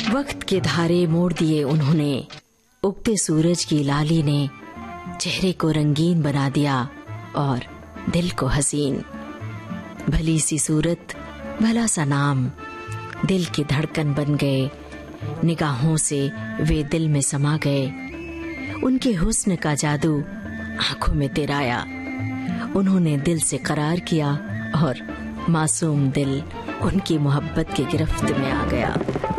वक्त के धारे मोड़ दिए उन्होंने, उगते सूरज की लाली ने चेहरे को रंगीन बना दिया और दिल को हसीन। भली सी सूरत, भला सा नाम, दिल की धड़कन बन गए, निगाहों से वे दिल में समा गए। उनके हुस्न का जादू आंखों में तेराया, उन्होंने दिल से करार किया और मासूम दिल उनकी मोहब्बत की गिरफ्त में आ गया।